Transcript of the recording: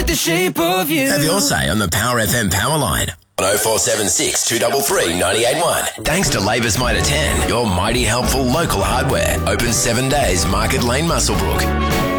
the shape of you. Have your say on the Power FM power line. 0476 233 981. Thanks to Labour's Mitre 10, your mighty helpful local hardware. Open 7 days, Market Lane, Muswellbrook.